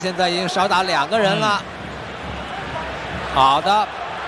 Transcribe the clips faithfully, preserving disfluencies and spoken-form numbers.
现在已经少打两个人了。嗯、好的，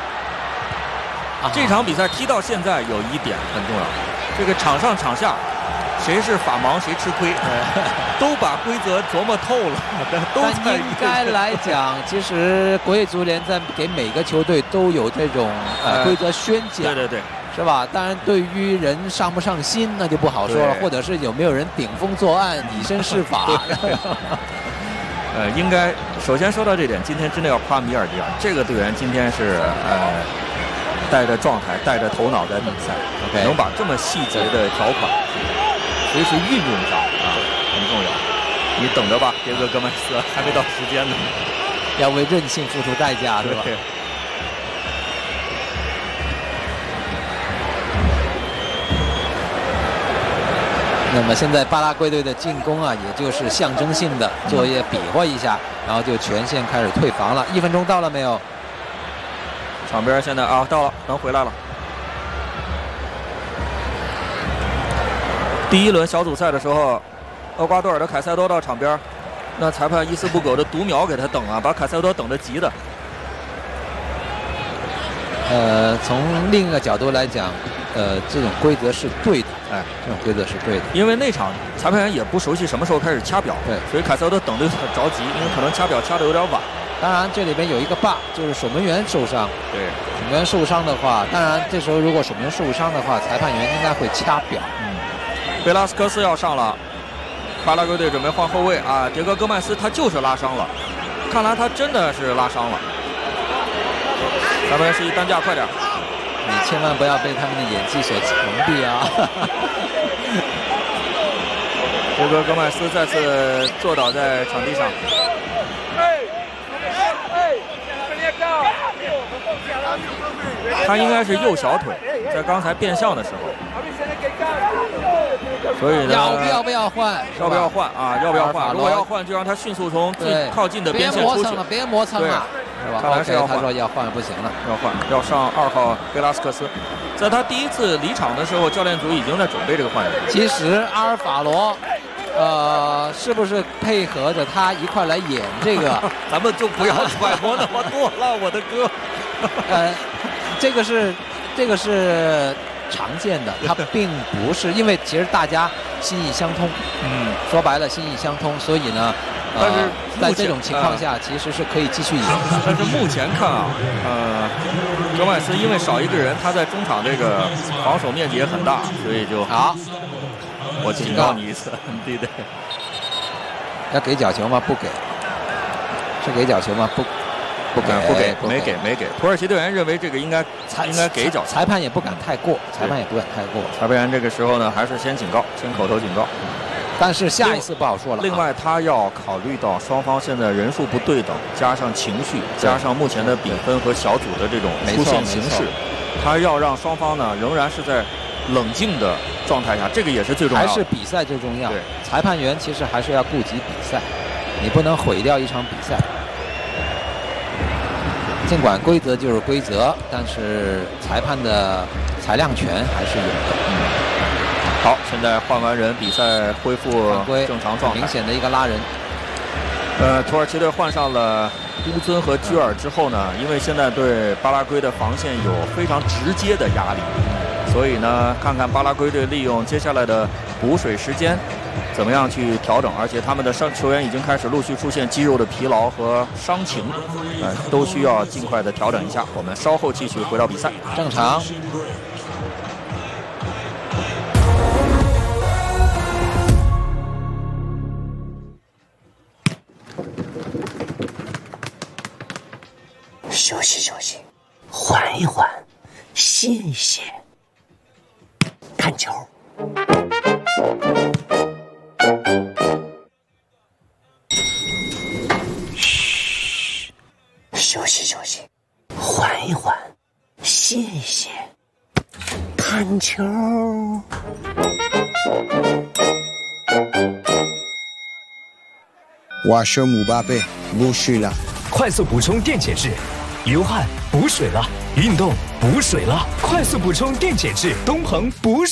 这场比赛踢到现在有一点很重要，这个场上场下谁是法盲谁吃亏，都把规则琢磨透了。都但应该来讲，其实国际足联在给每个球队都有这种呃规则宣讲， 对对对， 是吧？当然，对于人上不上心那就不好说了，或者是有没有人顶风作案、以身试法。 呃，应该首先说到这点，今天真的要夸米尔迪尔，这个队员今天是呃带着状态、带着头脑在比赛， okay. 能把这么细节的条款随时运用上啊，很重要。你等着吧，迭戈·戈麦斯还没到时间呢， 要为任性付出代价，是吧？那么现在巴拉圭队的进攻啊，也就是象征性的做一比划一下，然后就全线开始退防了。一分钟到了没有？ 场边现在啊到了，能回来了。第一轮小组赛的时候，厄瓜多尔的凯塞多到场边，那裁判一丝不苟的读秒给他等啊，把凯塞多等着急的。 呃，从另一个角度来讲，呃，这种规则是对的。哎，这种规则是对的， 因为那场裁判员也不熟悉什么时候开始掐表， 对， 所以凯塞多等得有点着急，因为可能掐表掐得有点晚。 当然，这里边有一个 bug， 就是守门员受伤。 对， 守门员受伤的话，当然这时候如果守门员受伤的话，裁判员应该会掐表。 嗯，贝拉斯科斯要上了，巴拉圭队准备换后卫啊，迭戈·戈麦斯他就是拉伤了，看来他真的是拉伤了。裁判员示意担架，快点。 你千万不要被他们的演技所蒙蔽啊！ 迭戈·戈麦斯再次坐倒在场地上。他应该是右小腿，在刚才变向的时候。所以呢， 要不要不要换？ 要不要换啊？要不要换？如果要换，就让他迅速从最靠近的边线出去。 别磨蹭了，别磨蹭了。是吧？ 看来是要他说要换不行了， 要换，要上二号贝拉斯克斯。在他第一次离场的时候，教练组已经在准备这个换人。 其实阿尔法罗，呃，是不是配合着他一块来演这个？ 咱们就不要揣摩那么多了，我的哥。 呃，这个是，这个是常见的，他并不是，因为其实大家心意相通。 嗯， 说白了，心意相通，所以呢。 但是、呃、 在这种情况下，呃、其实是可以继续赢的。 但是目前看啊，呃，戈麦斯因为少一个人，他在中场这个防守面积也很大，所以就好。 我警告你一次，对对。 要给角球吗？不给。是给角球吗？不，不给， 不给，没给，没给。土耳其队员认为这个应该应该给角球， 裁判也不敢太过，裁判也不敢太过。 裁判员这个时候呢，还是先警告，先口头警告。 但是下一次不好说了。 另外，他要考虑到双方现在人数不对等，加上情绪，加上目前的比分和小组的这种出线形势，他要让双方呢仍然是在冷静的状态下，这个也是最重要的。 还是比赛最重要。 对， 裁判员其实还是要顾及比赛，你不能毁掉一场比赛。尽管规则就是规则，但是裁判的裁量权还是有的。嗯。 好，现在换完人，比赛恢复正常状态。 明显的一个拉人。 呃，土耳其队换上了乌尊和居尔之后呢，因为现在对巴拉圭的防线有非常直接的压力，所以呢，看看巴拉圭队利用接下来的补水时间，怎么样去调整。而且他们的伤球员已经开始陆续出现肌肉的疲劳和伤情，呃，都需要尽快的调整一下。我们稍后继续回到比赛。 正常。 休息休息，缓一缓，歇一歇，看球。嘘，休息休息，缓一缓，歇一歇，看球。 我是姆巴佩，不是了。 快速补充电解质，流汗补水了，运动补水了，快速补充电解质，东鹏补水。